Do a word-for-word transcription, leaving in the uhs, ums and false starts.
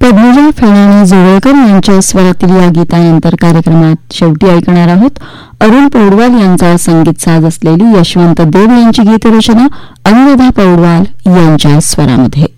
पद्मजा फेणाणी जोगळकर यांच्या स्वरातील या गीतानंतर कार्यक्रमात शेवटी ऐकणार आहोत अरुण पौडवाल यांचा संगीत साज असलेली यशवंत देव यांची गीतरचना अनुराधा पौडवाल यांच्या स्वरामध्ये.